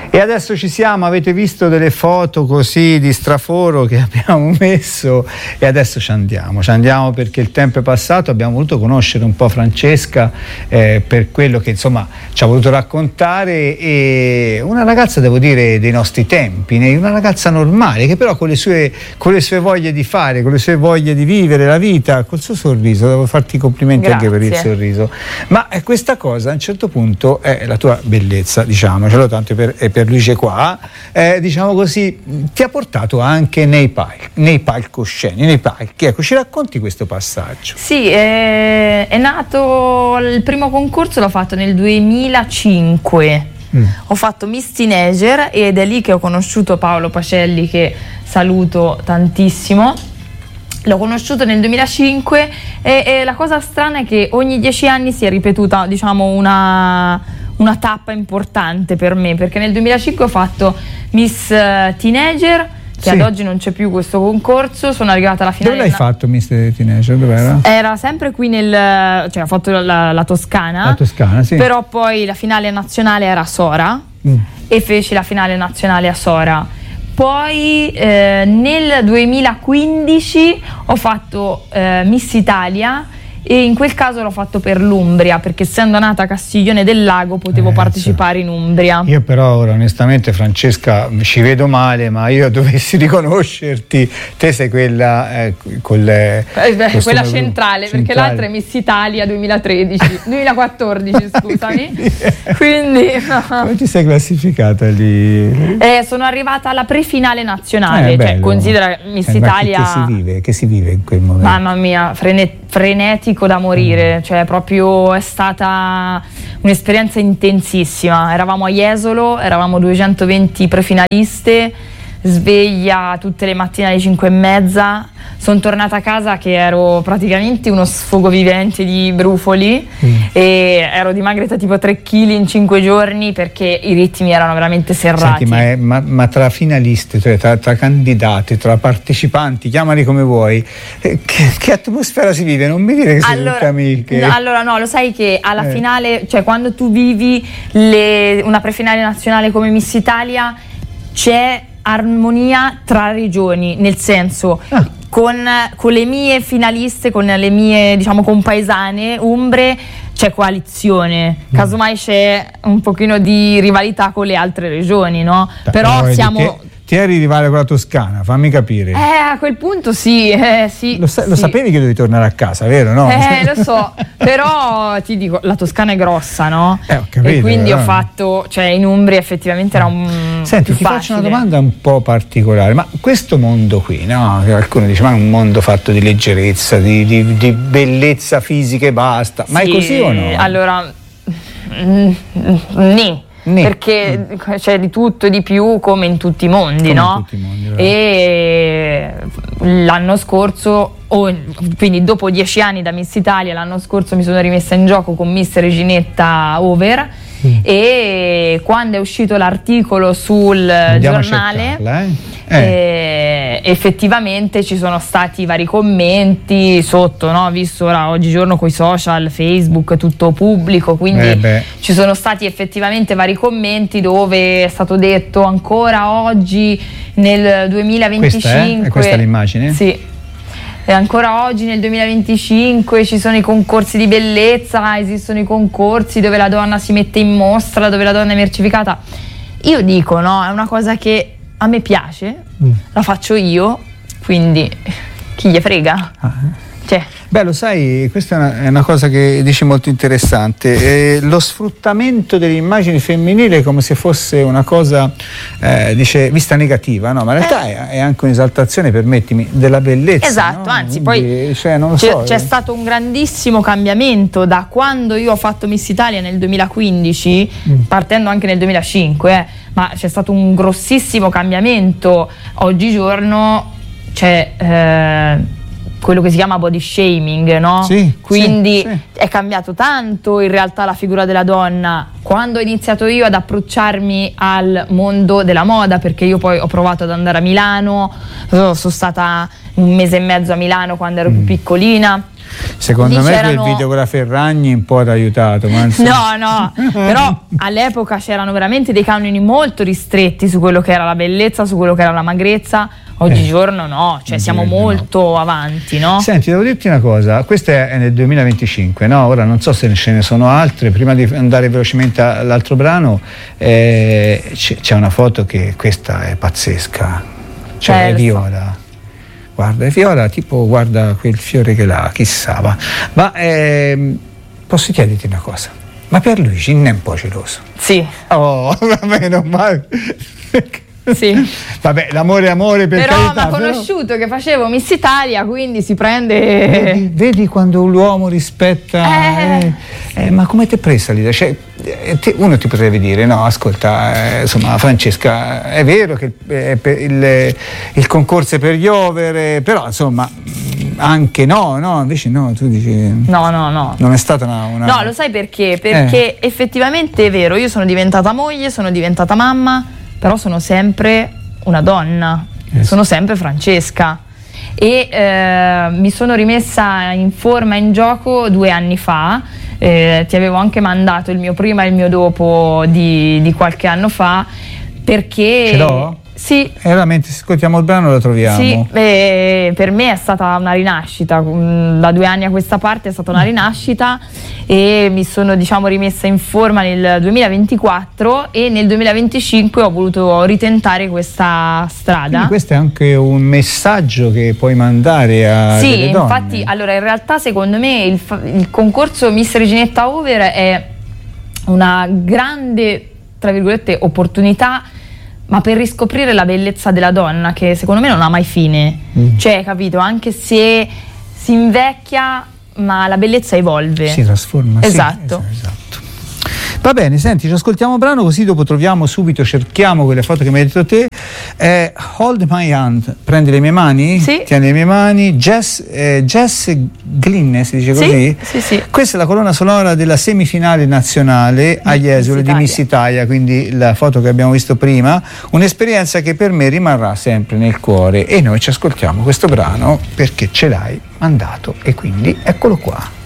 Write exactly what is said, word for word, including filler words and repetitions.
E adesso ci siamo, avete visto delle foto così di straforo che abbiamo messo e adesso ci andiamo, ci andiamo perché il tempo è passato, abbiamo voluto conoscere un po' Francesca eh, per quello che insomma ci ha voluto raccontare, e una ragazza, devo dire, dei nostri tempi, una ragazza normale che però con le sue, con le sue voglie di fare, con le sue voglie di vivere la vita, col suo sorriso, devo farti i complimenti. Grazie. Anche per il sorriso, ma eh, questa cosa a un certo punto è la tua bellezza, diciamocelo, tanto per, è per Luce qua, eh, diciamo così, ti ha portato anche nei, pal- nei palcoscenici, nei palchi. Ecco, ci racconti questo passaggio? Sì, è, è nato, il primo concorso l'ho fatto nel duemilacinque, mm. ho fatto Miss Teenager ed è lì che ho conosciuto Paolo Pacelli, che saluto tantissimo. L'ho conosciuto nel duemilacinque e, e la cosa strana è che ogni dieci anni si è ripetuta, diciamo, una, una tappa importante per me, perché nel duemilacinque ho fatto Miss Teenager, che sì. ad oggi non c'è più questo concorso, sono arrivata alla finale. Dove l'hai fatto Miss Teenager? Dov'era? Era sempre qui nel, cioè ho fatto la, la Toscana, la Toscana sì. Però poi la finale nazionale era a Sora mm. e feci la finale nazionale a Sora. Poi eh, nel duemilaquindici ho fatto eh, Miss Italia e in quel caso l'ho fatto per l'Umbria, perché essendo nata a Castiglione del Lago potevo eh, partecipare sì. in Umbria. Io però ora onestamente, Francesca, ci vedo male, ma io dovessi riconoscerti, te sei quella eh, con le, eh beh, quella centrale, perché centrale. L'altra è Miss Italia duemilatredici duemilaquattordici scusami. Quindi no. Come ti sei classificata lì? Eh, sono arrivata alla prefinale nazionale, eh, cioè considera Miss eh, Italia. Che si vive, che si vive in quel momento? Mamma mia, frene, frenetico da morire, cioè proprio è stata un'esperienza intensissima. Eravamo a Jesolo, eravamo duecentoventi prefinaliste, sveglia tutte le mattine alle cinque e mezza. Sono tornata a casa che ero praticamente uno sfogo vivente di brufoli mm. e ero dimagrita tipo tre chili in cinque giorni perché i ritmi erano veramente serrati. Senti, ma, è, ma, ma tra finaliste, cioè tra, tra candidate, tra partecipanti, chiamali come vuoi, eh, che, che atmosfera si vive? Non mi dire che sei allora, tutte amiche. No, allora no, lo sai che alla eh. finale, cioè quando tu vivi le, una prefinale nazionale come Miss Italia, c'è armonia tra regioni, nel senso ah. con, con le mie finaliste, con le mie diciamo compaesane umbre c'è coalizione, mm. casomai c'è un pochino di rivalità con le altre regioni, no? Da, però no, siamo... Ti eri rivale con la Toscana, fammi capire. Eh, a quel punto sì, eh, sì, lo, sa- sì. lo sapevi che dovevi tornare a casa, vero? No? Eh, lo so, però ti dico, la Toscana è grossa, no? Eh, ho capito, e quindi però. ho fatto, cioè in Umbria effettivamente era un Senti, ti facile. faccio una domanda un po' particolare, ma questo mondo qui, no? Qualcuno dice, ma è un mondo fatto di leggerezza, di, di, di bellezza fisica e basta, ma sì, è così o no? Allora, mm, nì. Né. Perché mm. c'è di tutto e di più come in tutti i mondi, come no? In tutti i mondi, e l'anno scorso, oh, quindi dopo dieci anni da Miss Italia, l'anno scorso mi sono rimessa in gioco con Miss Reginetta Over mm. e quando è uscito l'articolo sul Andiamo giornale eh? Eh. Eh, effettivamente ci sono stati vari commenti sotto, no? Visto ora oggigiorno coi social, Facebook, tutto pubblico, quindi eh ci sono stati effettivamente vari commenti dove è stato detto ancora oggi nel duemilaventicinque, questa è, è questa l'immagine? Sì. E ancora oggi nel duemilaventicinque ci sono i concorsi di bellezza, esistono i concorsi dove la donna si mette in mostra, dove la donna è mercificata. Io dico, no, è una cosa che a me piace, mm. la faccio io, quindi chi gli frega? Ah. Cioè. Beh, lo sai, questa è una, è una cosa che dici molto interessante, eh, lo sfruttamento delle immagini femminili come se fosse una cosa, eh, dice, vista negativa, no? Ma in realtà eh. è, è anche un'esaltazione, permettimi, della bellezza. Esatto, no? anzi Quindi, poi cioè, non lo c'è, so, c'è eh. stato un grandissimo cambiamento da quando io ho fatto Miss Italia nel duemilaquindici, mm. partendo anche nel duemilacinque, eh, ma c'è stato un grossissimo cambiamento. Oggigiorno c'è... Eh, quello che si chiama body shaming, no? Sì, quindi sì, sì. È cambiato tanto in realtà la figura della donna. Quando ho iniziato io ad approcciarmi al mondo della moda, perché io poi ho provato ad andare a Milano, sono stata un mese e mezzo a Milano quando ero mm. più piccolina, Secondo Lì me c'erano... quel video con la Ferragni un po' ti ha aiutato. Ma no, no, però all'epoca c'erano veramente dei canoni molto ristretti su quello che era la bellezza, su quello che era la magrezza. Oggigiorno eh, no, cioè siamo molto no. avanti, no? Senti, devo dirti una cosa, questo è nel duemilaventicinque, no? Ora non so se ce ne sono altre, prima di andare velocemente all'altro brano, eh, c'è una foto che questa è pazzesca, cioè eh, è viola. So. Guarda, è viola, tipo guarda quel fiore che l'ha, chissà, va. Ma eh, posso chiederti una cosa? Ma Pierluigi non è un po' geloso? Sì. Oh, vabbè, non male. Sì. Vabbè, l'amore è amore, per però carità. mi ha conosciuto però... che facevo Miss Italia, quindi si prende... Vedi, vedi quando l'uomo rispetta... Eh. Eh, eh, ma come ti è presa l'idea? Cioè, te, uno ti potrebbe dire, no, ascolta, eh, insomma, Francesca, è vero che eh, il, il concorso è per gli over, eh, però insomma, anche no, no, invece no, tu dici... No, no, no. Non è stata una... una... No, lo sai perché? Perché eh. effettivamente è vero, io sono diventata moglie, sono diventata mamma, però sono sempre una donna, yes. sono sempre Francesca e eh, mi sono rimessa in forma, in gioco due anni fa, eh, ti avevo anche mandato il mio prima e il mio dopo di, di qualche anno fa, perché... Ce l'ho? Sì. E allora mentre ascoltiamo il brano lo troviamo. Sì, eh, per me è stata una rinascita, da due anni a questa parte è stata una rinascita e mi sono diciamo rimessa in forma nel duemilaventiquattro e nel duemilaventicinque ho voluto ritentare questa strada. Quindi questo è anche un messaggio che puoi mandare a sì, delle donne. Infatti, allora in realtà secondo me il, il concorso Miss Reginetta Over è una grande, tra virgolette, opportunità, ma per riscoprire la bellezza della donna, che secondo me non ha mai fine. Mm. Cioè, capito, anche se si invecchia, ma la bellezza evolve. Si trasforma. Esatto. Sì, esatto. Va bene, senti, ci ascoltiamo il brano, così dopo troviamo subito, cerchiamo quelle foto che mi hai detto te. Eh, Hold My Hand, prendi le mie mani? Sì. Tieni le mie mani. Jess, eh, Jess Glynne, si dice così? Sì, sì, sì. Questa è la colonna sonora della semifinale nazionale agli esuli di Miss Italia, quindi la foto che abbiamo visto prima, un'esperienza che per me rimarrà sempre nel cuore, e noi ci ascoltiamo questo brano perché ce l'hai mandato e quindi eccolo qua.